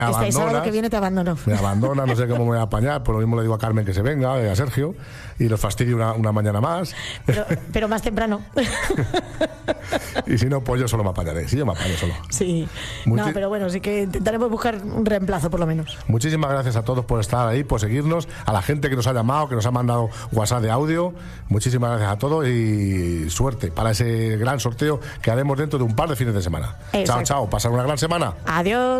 El sábado que viene te abandono. Me abandona, no sé cómo me voy a apañar. Por lo mismo le digo a Carmen que se venga, a Sergio, y los fastidio una mañana más. Pero más temprano. Y si no, pues yo solo me apañaré. Sí, yo me apaño solo. Sí. No, pero bueno, sí que intentaremos buscar un reemplazo por lo menos. Muchísimas gracias a todos por estar ahí, por seguirnos, a la gente que nos ha llamado, que nos ha mandado WhatsApp de audio. Muchísimas gracias a todos y suerte para ese gran sorteo que haremos dentro de un par de fines de semana. Exacto. Chao, chao. Pasar una gran semana. Adiós.